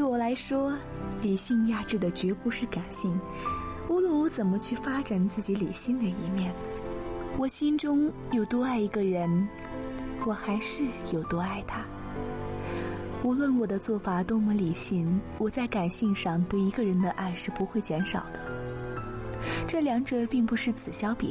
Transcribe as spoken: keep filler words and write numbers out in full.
我来说，理性压制的绝不是感性。无论我怎么去发展自己理性的一面，我心中有多爱一个人，我还是有多爱他。无论我的做法多么理性，我在感性上对一个人的爱是不会减少的。这两者并不是此消彼